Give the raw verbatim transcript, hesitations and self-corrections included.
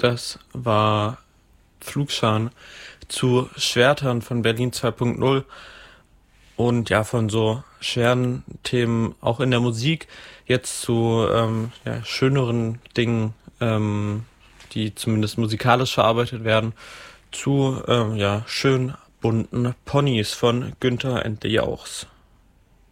Das war Flugscharen zu Schwertern von Berlin zwei Punkt null und ja, von so schweren Themen auch in der Musik jetzt zu ähm, ja, schöneren Dingen, ähm, die zumindest musikalisch verarbeitet werden, zu ähm, ja, schön bunten Ponys von Günther and the Jauchs.